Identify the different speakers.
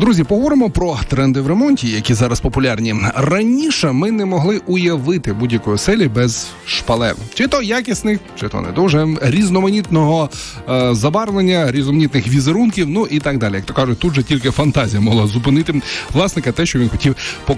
Speaker 1: Друзі, поговоримо про тренди в ремонті, які зараз популярні. Раніше ми не могли уявити будь-якої оселі без шпалер. Чи то якісних, чи то не дуже, різноманітного забарвлення, різноманітних візерунків, ну і так далі. Як то кажуть, тут же тільки фантазія могла зупинити власника те, що він хотів